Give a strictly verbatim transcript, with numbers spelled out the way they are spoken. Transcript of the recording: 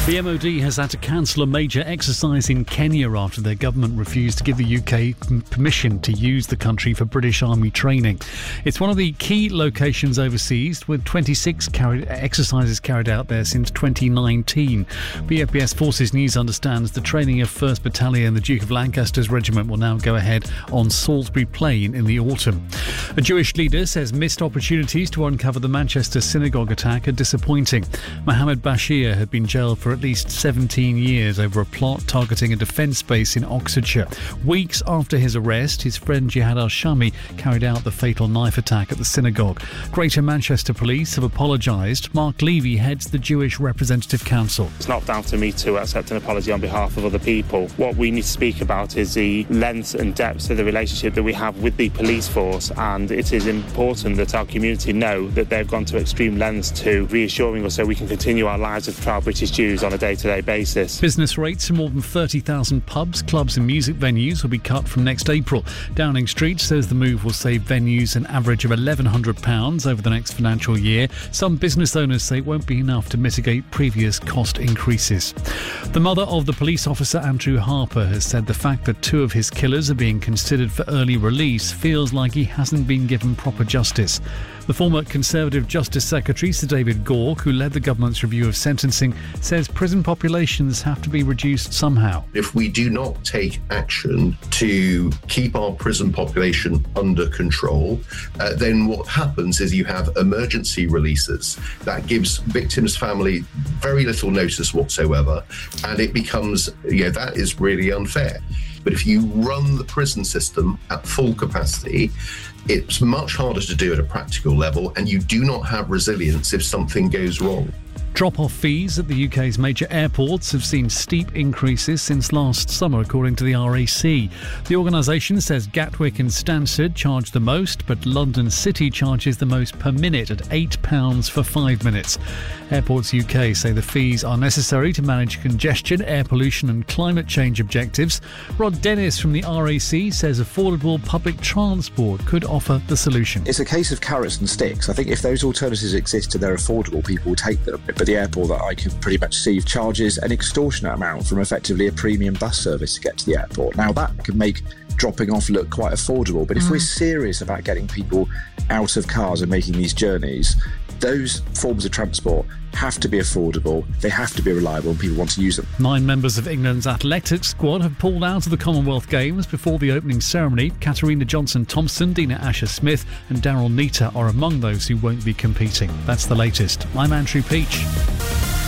The M O D has had to cancel a major exercise in Kenya after their government refused to give the U K permission to use the country for British Army training. It's one of the key locations overseas, with twenty-six carried, exercises carried out there since twenty nineteen. B F B S Forces News understands the training of first Battalion, the Duke of Lancaster's regiment, will now go ahead on Salisbury Plain in the autumn. A Jewish leader says missed opportunities to uncover the Manchester synagogue attack are disappointing. Mohammed Bashir had been jailed for at least seventeen years over a plot targeting a defence base in Oxfordshire. Weeks after his arrest, his friend Jihad al-Shami carried out the fatal knife attack at the synagogue. Greater Manchester Police have apologised. Mark Levy heads the Jewish Representative Council. It's not down to me to accept an apology on behalf of other people. What we need to speak about is the length and depth of the relationship that we have with the police force, and it is important that our community know that they've gone to extreme lengths to reassuring us so we can continue our lives as proud British Jews on a day-to-day basis. Business rates in more than thirty thousand pubs, clubs and music venues will be cut from next April. Downing Street says the move will save venues an average of eleven hundred pounds over the next financial year. Some business owners say it won't be enough to mitigate previous cost increases. The mother of the police officer Andrew Harper has said the fact that two of his killers are being considered for early release feels like he hasn't been given proper justice. The former Conservative Justice Secretary, Sir David Gork, who led the government's review of sentencing, says prison populations have to be reduced somehow. If we do not take action to keep our prison population under control, uh, then what happens is you have emergency releases. That gives victims' family very little notice whatsoever, and it becomes, you know, that is really unfair. But if you run the prison system at full capacity, it's much harder to do at a practical level, and you do not have resilience if something goes wrong. Drop-off fees at the U K's major airports have seen steep increases since last summer, according to the R A C. The organisation says Gatwick and Stansted charge the most, but London City charges the most per minute at eight pounds for five minutes. Airports U K say the fees are necessary to manage congestion, air pollution and climate change objectives. Rod Dennis from the R A C says affordable public transport could offer the solution. It's a case of carrots and sticks. I think if those alternatives exist and they're affordable, people will take them. But the airport that I can pretty much see charges an extortionate amount from effectively a premium bus service to get to the airport. Now that can make dropping off look quite affordable, but if mm. we're serious about getting people out of cars and making these journeys, those forms of transport have to be affordable, they have to be reliable, and people want to use them. Nine members of England's athletics squad have pulled out of the Commonwealth Games before the opening ceremony. Katarina Johnson-Thompson, Dina Asher-Smith and Daryl Neita are among those who won't be competing. That's the latest. I'm Andrew Peach.